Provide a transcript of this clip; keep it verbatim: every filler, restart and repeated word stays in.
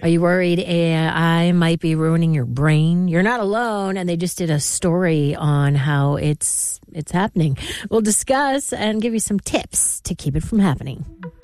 Are you worried A I might be ruining your brain? You're not alone, and they just did a story on how it's it's happening. We'll discuss and give you some tips to keep it from happening.